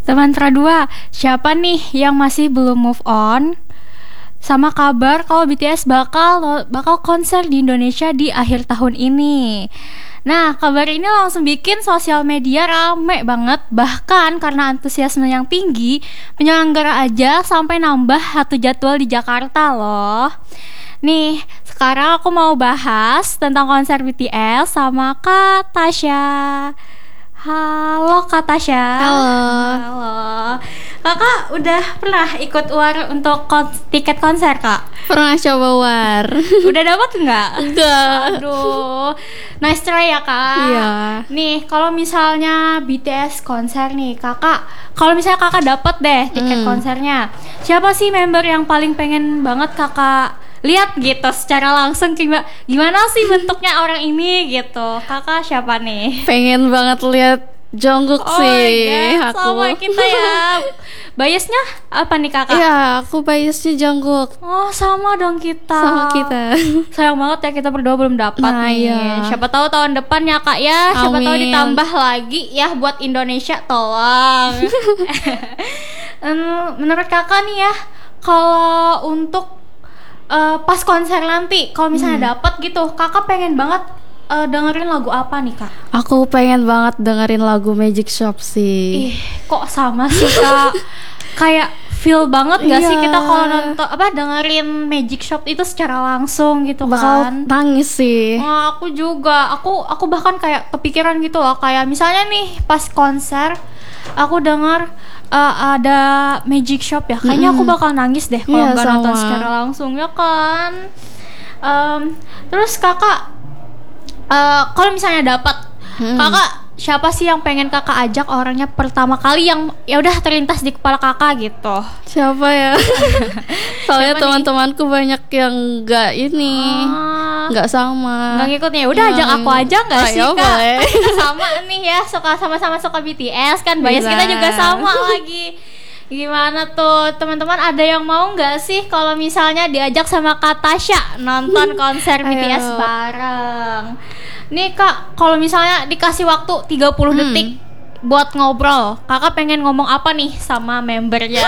Teman Tra2, siapa nih yang masih belum move on sama kabar kalau BTS bakal konser di Indonesia di akhir tahun ini? Nah, kabar ini langsung bikin sosial media rame banget. Bahkan karena antusiasme yang tinggi, penyelenggara aja sampai nambah satu jadwal di Jakarta loh. Nih, sekarang aku mau bahas tentang konser BTS sama Kak Tasya. Halo Kak Tasya. Halo. Kakak udah pernah ikut war untuk tiket konser, Kak? Pernah coba war. Udah dapat nggak? Enggak. Aduh, nice try ya Kak. Iya. Nih, kalau misalnya BTS konser nih, kalau misalnya Kakak dapat deh tiket konsernya, siapa sih member yang paling pengen banget Kakak lihat gitu secara langsung? Gimana sih bentuknya orang ini gitu? Kakak siapa nih? Pengen banget lihat Jungkook sih. God, sama kita ya. Biasnya apa nih Kakak? Iya, aku biasnya Jungkook. Oh, sama dong kita. Sama kita. Sayang banget ya kita berdua belum dapat nih. Iya. Siapa tahu tahun depan ya Kak ya. Siapa tahu Amin. ditambah lagi ya buat Indonesia, tolong. Menurut Kakak nih ya, kalau untuk pas konser nanti, kalau misalnya dapat gitu, Kakak pengen banget dengerin lagu apa nih Kak? Aku pengen banget dengerin lagu Magic Shop sih. Ih, kok sama sih Kak? Kayak feel banget gak sih Iya. kita kalau nonton dengerin Magic Shop itu secara langsung gitu Bakal kan? nangis sih. Nah, aku juga, aku bahkan kayak kepikiran gitu loh, kayak misalnya nih pas konser aku dengar ada Magic Shop ya, kayaknya aku bakal nangis deh kalau Iya, nggak nonton sama. secara langsung ya kan. Terus Kakak, kalau misalnya dapat, Kakak siapa sih yang pengen Kakak ajak orangnya pertama kali yang ya udah terlintas di kepala Kakak gitu? Siapa ya? Soalnya Siapa nih? teman-temanku banyak yang nggak ini, nggak sama. Nggak ngikutnya, ya udah ajak aku aja nggak sih Ayo, Kak? boleh. Kan kita sama nih ya, sama-sama suka BTS kan, bias Bisa. kita juga sama lagi. Gimana tuh teman-teman, ada yang mau nggak sih kalau misalnya diajak sama Kak Tasya nonton konser BTS Ayo. bareng? Nih Kak, kalau misalnya dikasih waktu 30 detik buat ngobrol, Kakak pengen ngomong apa nih sama membernya?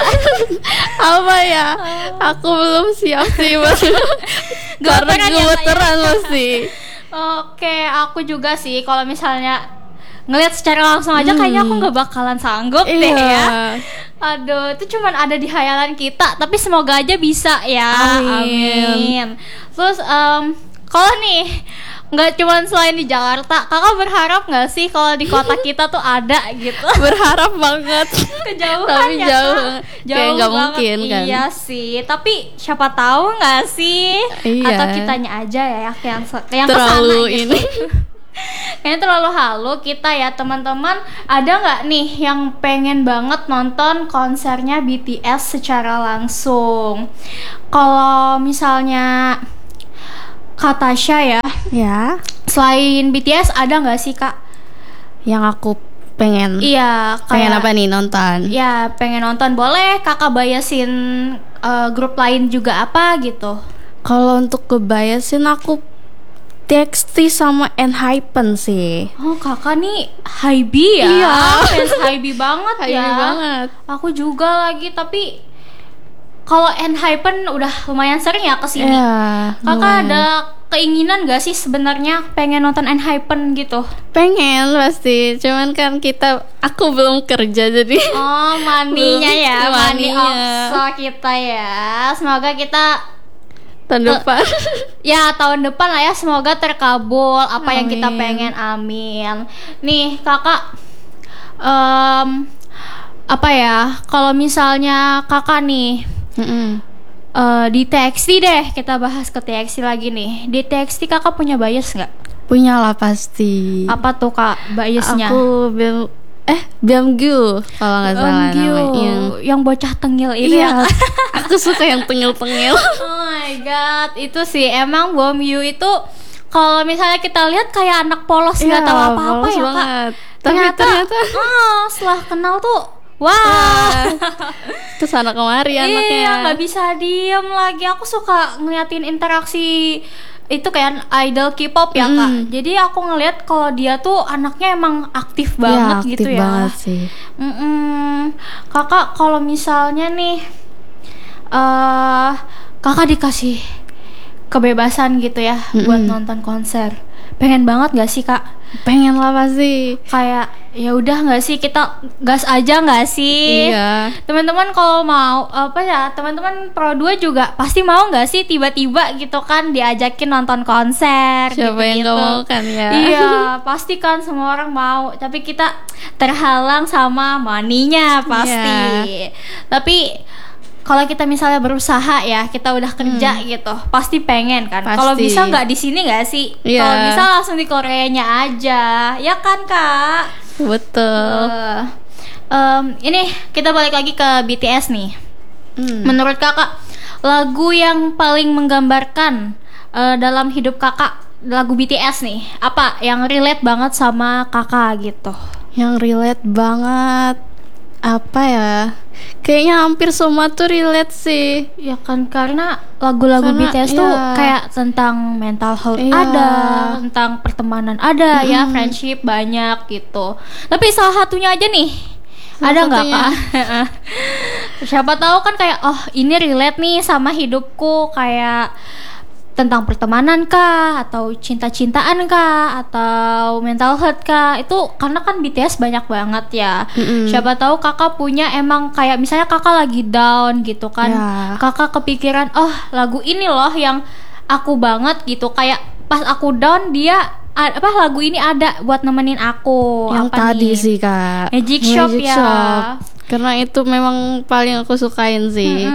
Apa ya? Aku belum siap sih mas. Karena Gemeteran ya, Kak, ya? gemeteran masih. Oke, aku juga sih kalau misalnya ngelihat secara langsung aja kayaknya aku nggak bakalan sanggup deh Iya. ya. Aduh, itu cuman ada di hayalan kita, tapi semoga aja bisa ya. Amin. Terus kalau nih nggak cuman selain di Jakarta, Kakak berharap nggak sih kalau di kota kita tuh ada gitu? Berharap banget. Kejauhan Tapi ya, jauh. Kak? Kayak nggak banget. mungkin kan. Iya sih, tapi siapa tahu nggak sih? Iya. Atau kitanya aja ya yang Terlalu kesana gitu. ini. Kayaknya terlalu halu kita ya teman-teman. Ada nggak nih yang pengen banget nonton konsernya BTS secara langsung? Kalau misalnya Kak Tasya ya, Ya. selain BTS ada nggak sih Kak? Yang aku pengen. Iya, Pengen kayak apa nih nonton? ya pengen nonton, boleh Kakak bayasin grup lain juga apa gitu? Kalau untuk kebayasin aku TXT sama Enhypen sih. Oh Kakak nih Hybe ya? Iya. Fans Hybe banget ya. Hybe banget. Aku juga lagi, tapi kalau Enhypen udah lumayan sering ya kesini. Iya. Kakak lumayan. ada keinginan gak sih sebenarnya pengen nonton Enhypen gitu? Pengen pasti, cuman kan aku belum kerja jadi. Oh, maninya ya, money Maninya. offshore kita ya. Semoga kita Tahun depan. ya tahun depan lah ya, semoga terkabul apa yang kita Amin. pengen, amin. Nih Kakak, apa ya, kalau misalnya Kakak nih di TXT deh, kita bahas ke TXT lagi nih. Di TXT Kakak punya bias nggak? Punya lah pasti. Apa tuh Kak biasnya? Aku Byunggu kalau nggak salah namanya. Yang bocah tengil ini ya. Iya. Aku suka yang tengil-tengil. Oh my god, itu sih emang Byunggu itu kalau misalnya kita lihat kayak anak polos nggak tahu apa-apa polos ya Kak. banget. Tapi ternyata Setelah kenal tuh wah. terus anak kemari anaknya. Iya, nggak bisa diem lagi. Aku suka ngeliatin interaksi itu kayak idol K-pop ya Kak. Jadi aku ngeliat kalau dia tuh anaknya emang aktif banget Iya, gitu aktif ya. banget sih. Kakak kalau misalnya nih kakak dikasih kebebasan gitu ya buat nonton konser, pengen banget gak sih kak? Pengen lah pasti. Kayak ya udah nggak sih, kita gas aja nggak sih? Iya. Teman-teman kalau mau teman-teman Pro 2 juga pasti mau nggak sih tiba-tiba gitu kan diajakin nonton konser? Siapa yang gitu-gitu. gak mau kan ya? Iya, pasti kan semua orang mau, tapi kita terhalang sama money-nya pasti. Iya. Tapi kalau kita misalnya berusaha ya, kita udah kerja gitu, pasti pengen kan. Kalau Pasti. bisa nggak di sini nggak sih? Iya. Kalau bisa langsung di Koreanya aja, ya kan kak? Betul. Ini kita balik lagi ke BTS nih. Menurut kakak, lagu yang paling menggambarkan dalam hidup kakak, lagu BTS nih, apa yang relate banget sama kakak gitu? Yang relate banget apa ya? Kayaknya hampir semua tuh relate sih. Ya kan, karena lagu-lagu Karena, BTS tuh iya. kayak tentang mental health Iya. ada, tentang pertemanan ada ya, friendship banyak gitu. Tapi salah satunya aja nih, Salah ada nggak satunya. kak? Siapa tahu kan kayak oh ini relate nih sama hidupku, kayak tentang pertemanan kah, atau cinta-cintaan kah, atau mental health kah? Itu karena kan BTS banyak banget ya. Siapa tahu kakak punya emang kayak misalnya kakak lagi down gitu kan, Ya. kakak kepikiran oh lagu ini loh yang aku banget gitu, kayak pas aku down dia lagu ini ada buat nemenin aku. Yang Apa tadi nih? sih kak, Magic Shop ya. Karena itu memang paling aku sukain sih.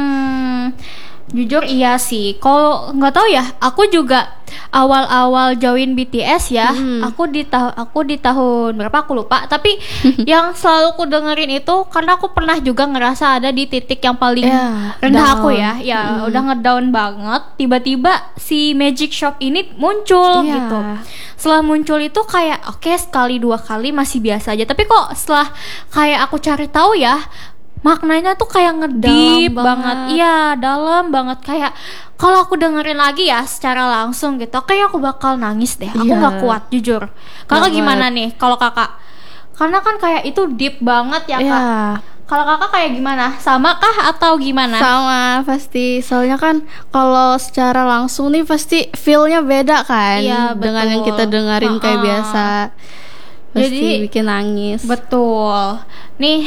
Jujur iya sih. Kalau nggak tahu ya, aku juga awal-awal join BTS ya. Aku di tahun berapa aku lupa. Tapi yang selalu aku dengerin itu karena aku pernah juga ngerasa ada di titik yang paling Ya, rendah down. aku ya. Ya udah ngedown banget. Tiba-tiba si Magic Shop ini muncul Iya. gitu. Setelah muncul itu kayak oke, sekali dua kali masih biasa aja. Tapi kok setelah kayak aku cari tahu ya, maknanya tuh kayak ngedip Dalam banget. Iya, dalam banget. Kayak kalau aku dengerin lagi ya secara langsung gitu, kayak aku bakal nangis deh. Aku Iya. nggak kuat jujur. Kakak Banget. gimana nih kalau kakak? Karena kan kayak itu deep banget ya kak. Ya, Kalau kakak kayak gimana? Sama kah atau gimana? sama pasti. Soalnya kan kalau secara langsung nih pasti feel-nya beda kan, Iya, dengan yang betul. kita dengerin kayak Ha-ha. biasa. Pasti Jadi- bikin nangis. Betul. Nih,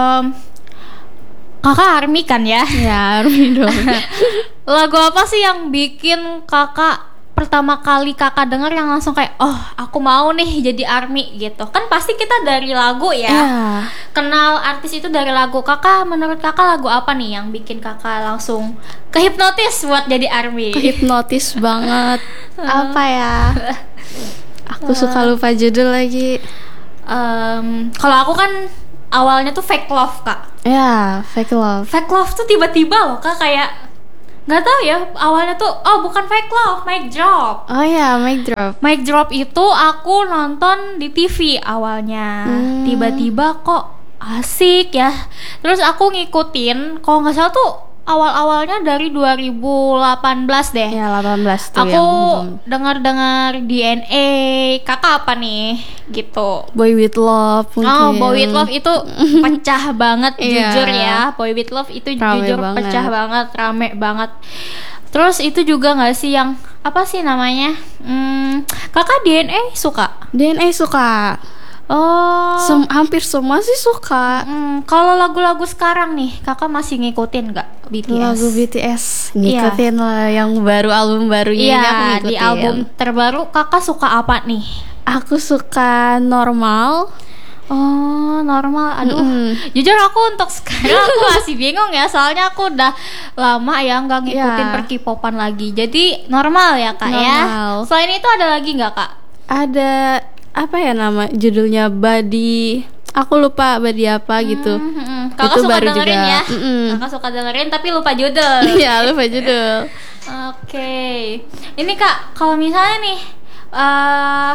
kakak ARMY kan ya? Ya, Army dong. Lagu apa sih yang bikin kakak pertama kali kakak denger yang langsung kayak oh aku mau nih jadi ARMY gitu? Kan pasti kita dari lagu ya. Ya, Kenal artis itu dari lagu. Kakak, menurut kakak lagu apa nih yang bikin kakak langsung kehipnotis buat jadi ARMY? hipnotis banget. Apa ya? Aku suka lupa judul lagi. Kalau aku kan awalnya tuh Fake Love kak. Ya, Fake Love. Fake Love tuh tiba-tiba loh kak, kayak nggak tahu ya, awalnya tuh oh bukan Fake Love, Mic Drop. Oh ya, Mic Drop. Mic Drop itu aku nonton di TV awalnya. Tiba-tiba kok asik ya. Terus aku ngikutin, kalau nggak salah tuh awal-awalnya dari 2018 deh. Ya, 18 tuh Aku yang dengar-dengar DNA. Kakak apa nih? Gitu. Boy With Love mungkin. Oh, Boy With Love itu pecah banget Iya. jujur ya. Boy With Love itu Rame jujur banget. pecah banget, rame banget. Terus itu juga nggak sih yang apa sih namanya? Kakak DNA suka? DNA suka. Oh. Hampir semua sih suka. Kalau lagu-lagu sekarang nih, kakak masih ngikutin nggak BTS? Lagu BTS ngikutin lah yang baru, album barunya ini aku Iya, ngikutin. di album terbaru kakak suka apa nih? Aku suka Normal. Oh, Normal. Aduh, jujur aku untuk sekarang aku masih bingung ya, soalnya aku udah lama ya nggak ngikutin Ya. perkipopan lagi. Jadi Normal ya kak ya. Normal. Selain itu ada lagi nggak kak? Ada apa ya nama judulnya, Body. Aku lupa Body apa gitu. Kakak Itu suka baru dengerin juga. ya? Kakak suka dengerin tapi lupa judul. Iya, lupa judul. Oke. Ini kak, kalau misalnya nih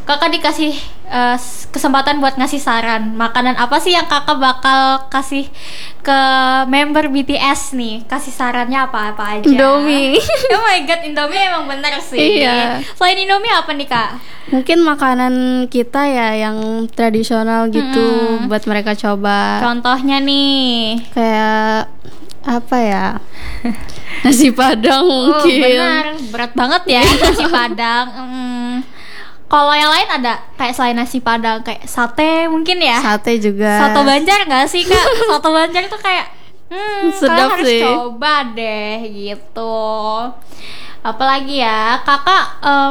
kakak dikasih kesempatan buat ngasih saran, makanan apa sih yang kakak bakal kasih ke member BTS nih? Kasih sarannya apa aja? Indomie. Oh my god, Indomie emang bener sih. Iya. Selain Indomie apa nih kak? Mungkin makanan kita ya yang tradisional gitu buat mereka coba. Contohnya nih. Kayak apa ya? Nasi Padang Oh mungkin. benar, berat banget ya nasi Padang. Kalau yang lain ada kayak selain nasi Padang kayak sate mungkin ya. Sate juga. Soto Banjar nggak sih kak? Soto Banjar tuh kayak Sedap kalian harus sih. coba deh gitu. Apalagi ya kakak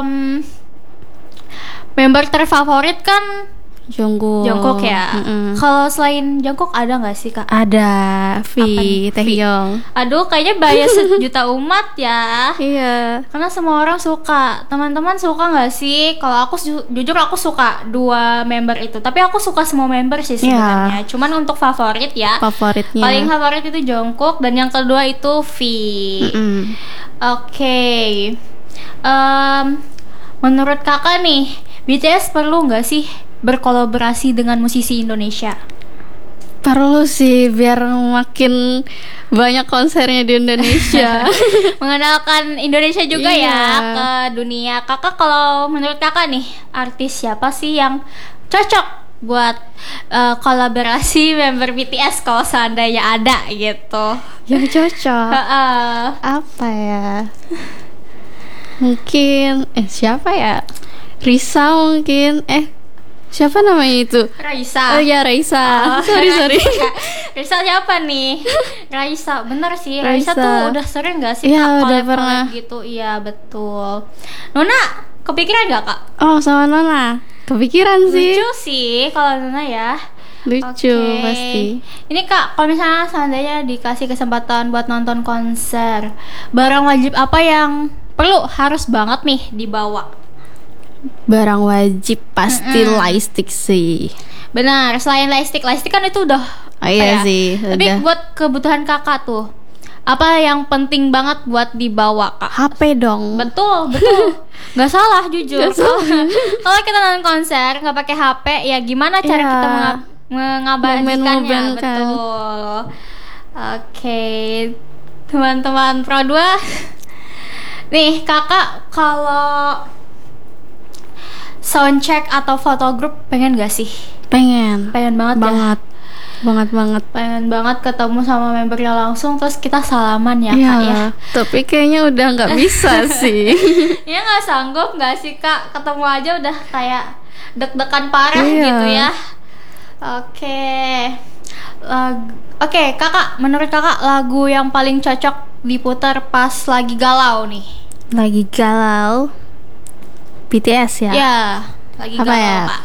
member terfavorit kan Jungkook. ya. Mm-mm. Kalau selain Jungkook ada nggak sih kak? Ada Apa nih? V, Taehyung. Aduh kayaknya bias sejuta umat ya. Iya. Karena semua orang suka. Teman-teman suka nggak sih? Kalau aku jujur aku suka dua member itu. Tapi aku suka semua member sih sebenarnya. Cuman untuk favorit ya. Favoritnya. Paling favorit itu Jungkook dan yang kedua itu V. Mm-mm. Oke. Menurut kakak nih, BTS perlu nggak sih berkolaborasi dengan musisi Indonesia? Perlu sih biar makin banyak konsernya di Indonesia. Mengenalkan Indonesia juga Iya. ya ke dunia. Kakak kalau menurut kakak nih, artis siapa sih yang cocok buat kolaborasi member BTS kalau seandainya ada gitu? Yang cocok. Heeh. Apa ya? Mungkin siapa ya? Risa mungkin. Siapa namanya itu? Raisa. Oh ya Raisa. sorry. Raisa siapa nih? Raisa, bener sih. Raisa Raisa. tuh udah sering gak sih Iya, Kak, udah collab-collab pernah. gitu? Iya betul. Nona, kepikiran gak kak? Oh sama Nona. Kepikiran sih. Lucu sih kalau Nona ya. Lucu Oke. pasti. Ini kak, kalau misalnya seandainya dikasih kesempatan buat nonton konser, barang wajib apa yang harus banget nih dibawa? Barang wajib pasti lightstick sih. Benar, selain lightstick kan itu udah Oh iya apa ya? sih, Tapi udah. buat kebutuhan kakak tuh, apa yang penting banget buat dibawa kak? HP dong. Betul. Nggak salah jujur. Kalau kita nonton konser nggak pakai HP, ya gimana cara Iya. kita mengabadikannya? Momen-momenkan. Betul. Oke, teman-teman Pro 2. Nih kakak kalau soundcheck atau foto grup pengen gak sih? Pengen Banget ya? banget. Pengen banget ketemu sama membernya langsung terus kita salaman ya Iya, kak ya. tapi kayaknya udah nggak bisa sih. Ya nggak sanggup nggak sih kak, ketemu aja udah kayak deg-degan parah Iya. gitu ya. Oke kakak, menurut kakak lagu yang paling cocok diputar pas lagi galau nih? Lagi galau. BTS ya. Ya, lagi Apa galau ya? kak.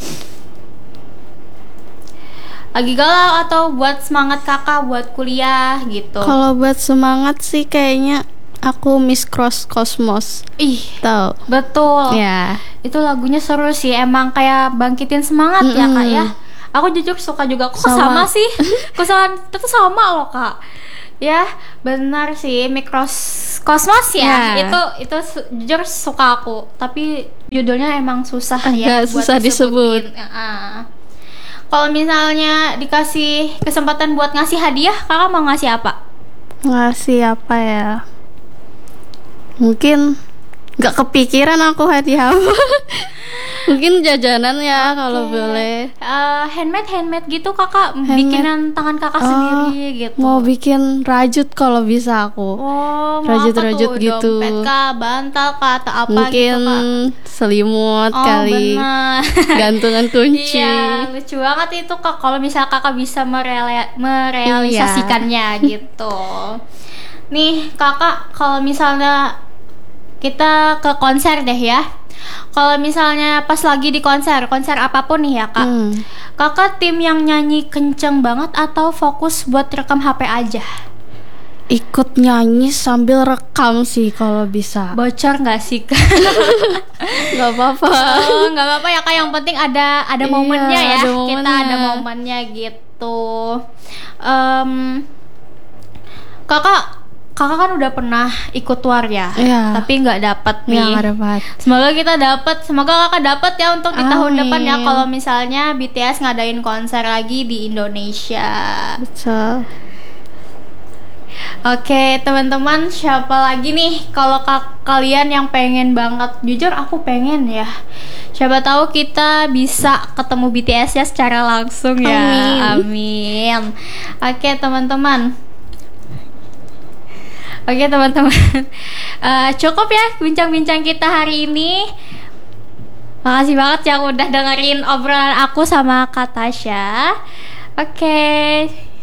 Lagi galau atau buat semangat kakak buat kuliah gitu? Kalau buat semangat sih kayaknya aku Miss Cross Cosmos. Ih, Tahu? betul. Ya. Itu lagunya seru sih, emang kayak bangkitin semangat ya kak ya. Aku jujur suka juga. Kok sama Sama. sih? Kok itu sama loh kak. Ya benar sih, Mikros Cosmos ya. Ya. Itu jujur suka aku. Tapi judulnya emang susah ya. Agak susah disebut. Kalau misalnya dikasih kesempatan buat ngasih hadiah, kakak mau ngasih apa? Ngasih apa ya? Mungkin nggak kepikiran aku hadiah apa. Mungkin jajanan ya kalau boleh. Handmade gitu kakak, Handmade. bikinan tangan kakak Oh, sendiri gitu. Mau bikin rajut kalau bisa aku. Oh, mau Rajut-rajut apa tuh? gitu. Dompet kah, bantal kah, atau apa Mungkin gitu kak? selimut Oh kali. benar. Gantungan kunci. Iya, lucu banget itu kak. Kalau misalnya kakak bisa merealisasikannya gitu. Nih kakak, kalau misalnya kita ke konser deh ya. Kalau misalnya pas lagi di konser apapun nih ya kak, kakak tim yang nyanyi kenceng banget atau fokus buat rekam HP aja? Ikut nyanyi sambil rekam sih kalau bisa. Bocor nggak sih kak? Nggak apa-apa. Oh, nggak apa-apa ya kak, yang penting ada Iya, momennya ya. ada Kita momennya. ada momennya gitu. Kakak kakak kan udah pernah ikut tour ya, Iya. tapi nggak dapet nih. Iya, nggak dapat. Semoga kita dapet, semoga kakak dapet ya untuk di tahun Amin. depan ya, kalau misalnya BTS ngadain konser lagi di Indonesia. Betul. Oke teman-teman, siapa lagi nih kalau kalian yang pengen banget? Jujur aku pengen ya. Siapa tahu kita bisa ketemu BTS ya secara langsung ya. Amin. Oke teman-teman. Cukup ya bincang-bincang kita hari ini. Makasih banget yang udah dengerin obrolan aku sama Kak Tasya. Oke.